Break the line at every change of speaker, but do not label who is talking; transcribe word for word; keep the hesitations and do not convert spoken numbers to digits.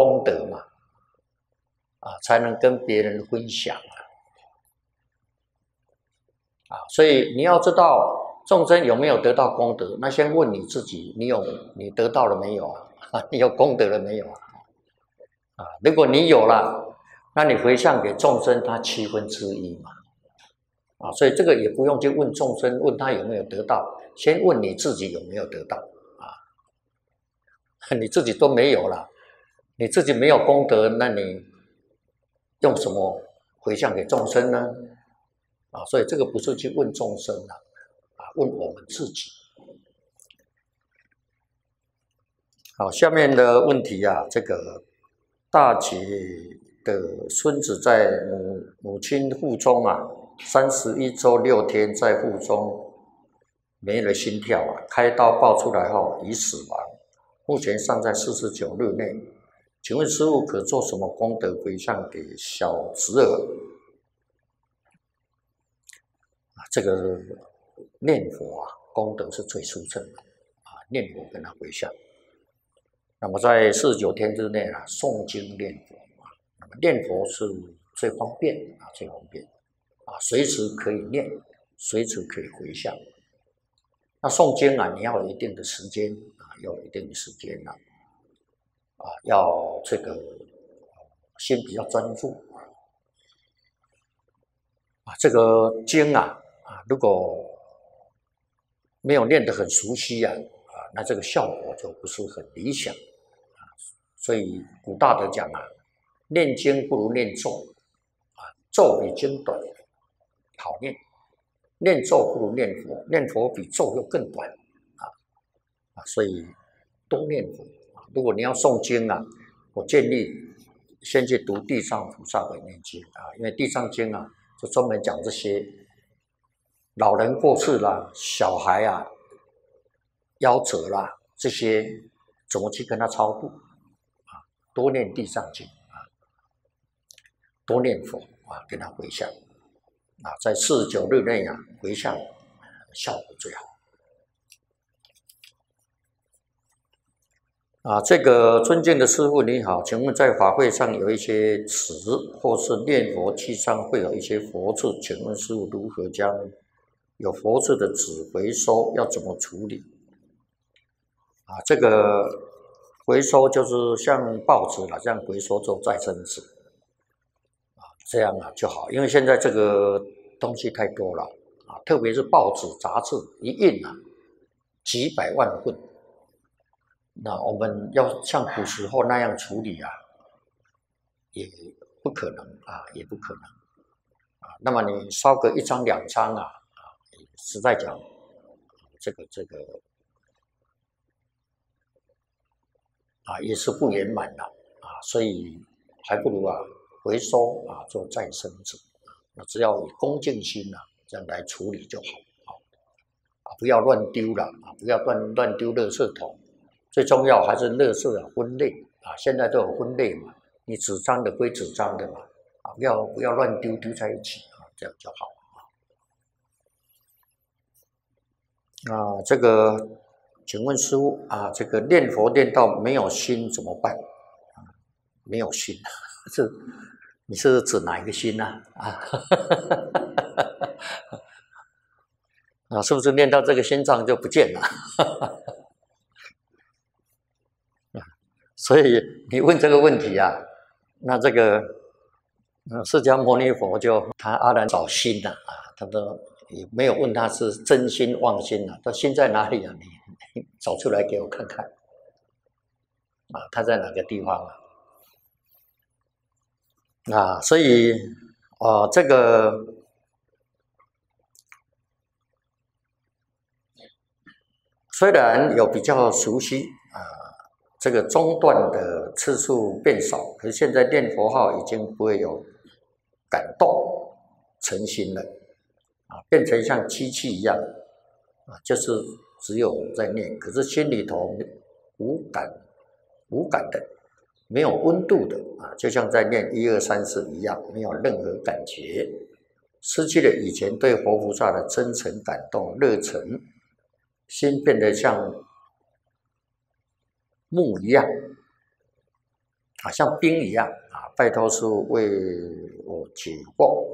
功德嘛，啊，才能跟别人分享啊，啊，所以你要知道众生有没有得到功德，那先问你自己，你有你得到了没有啊？啊，你有功德了没有啊？啊，如果你有了，那你回向给众生，他七分之一嘛，啊，所以这个也不用去问众生，问他有没有得到，先问你自己有没有得到啊？你自己都没有了，你自己没有功德，那你用什么回向给众生呢？啊，所以这个不是去问众生了，啊，问我们自己。好，下面的问题啊，这个大姐的孙子在母母亲腹中啊，三十一周六天在腹中没了心跳啊，开刀抱出来后已死亡，目前尚在四十九日内。请问师父可做什么功德回向给小侄儿？啊，这个念佛啊，功德是最殊胜的啊，念佛跟他回向。那么在四十九天之内啊，诵经念佛啊，那么念佛是最方便啊，最方便啊，随时可以念，随时可以回向。那诵经啊，你要有一定的时间啊，要有一定的时间啊，啊，要这个心比较专注啊，这个经啊啊，如果没有念得很熟悉啊啊，那这个效果就不是很理想。所以古大德讲啊，念经不如念咒啊，咒比经短，好念；念咒不如念佛，念佛比咒又更短啊啊，所以多念佛啊。如果你要诵经啊，我建议先去读《地藏菩萨本愿经》啊，因为《地藏经》啊，就专门讲这些老人过世啦、小孩啊、夭折啦这些怎么去跟他超度。多念地藏经啊，多念佛啊，跟他回向啊，在四十九日内啊回向，效果最好啊。这个尊敬的师父你好，请问在法会上有一些词或是念佛机上会有一些佛字，请问师父如何将有佛字的纸回收，要怎么处理啊？这个。回收就是像报纸啦，这样回收做再生纸啊，这样啊就好。因为现在这个东西太多了啊，特别是报纸、杂志一印啊，几百万份。那我们要像古时候那样处理啊，也不可能啊，也不可能啊。那么你烧个一张两张啊，啊，实在讲，这个这个。啊，也是不圆满的啊，所以还不如啊回收啊做再生纸，那只要以恭敬心啊这样来处理就好啊，不要乱丢了啊，不要乱乱丢垃圾桶，最重要还是垃圾啊分类啊，现在都有分类嘛，你纸张的归纸张的嘛啊，不要不要乱丢丢在一起啊，这样就好啊。啊，这个。请问师父啊，这个念佛念到没有心怎么办？没有心，是你是指哪一个心呢？啊，啊，是不是念到这个心脏就不见了？所以你问这个问题啊，那这个释迦牟尼佛就他阿难找心了啊，他都也没有问他是真心妄心啊，他心在哪里啊？你。找出来给我看看啊，他在哪个地方啊？啊，所以啊，这个虽然有比较熟悉啊，这个中断的次数变少，可是现在念佛号已经不会有感动诚心了啊，变成像机器一样啊，就是。只有在念，可是心里头无感、无感的，没有温度的啊，就像在念一二三四一样，没有任何感觉，失去了以前对活菩萨的真诚感动、热忱，心变得像木一样啊，像兵一样啊，拜托师父为我解惑